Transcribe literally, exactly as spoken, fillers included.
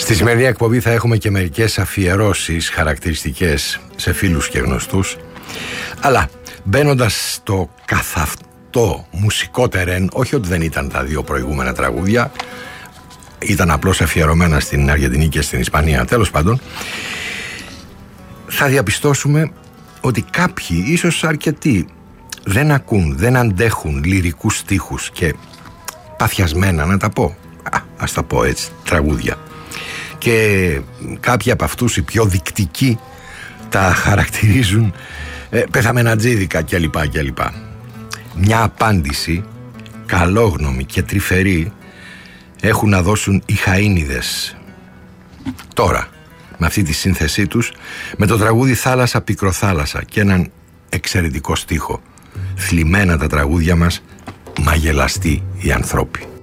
Στη σημερινή εκπομπή θα έχουμε και μερικές αφιερώσεις χαρακτηριστικές σε φίλους και γνωστούς. Αλλά μπαίνοντας στο καθ' αυτό μουσικό τερέν, όχι ότι δεν ήταν τα δύο προηγούμενα τραγούδια, ήταν απλώς αφιερωμένα στην Αργεντινή και στην Ισπανία, τέλος πάντων, θα διαπιστώσουμε ότι κάποιοι, ίσως αρκετοί, δεν ακούν, δεν αντέχουν λυρικούς στίχους και παθιασμένα, να τα πω, α, ας τα πω έτσι, τραγούδια. Και κάποιοι από αυτούς, οι πιο δεικτικοί, τα χαρακτηρίζουν ε, πεθαμενατζίδικα κλπ. κλπ. Μια απάντηση καλόγνωμη και τρυφερή έχουν να δώσουν οι Χαΐνιδες τώρα, με αυτή τη σύνθεσή τους, με το τραγούδι «Θάλασσα πικροθάλασσα» και έναν εξαιρετικό στίχο. Θλιμμένα τα τραγούδια μας, μα γελαστοί οι ανθρώποι.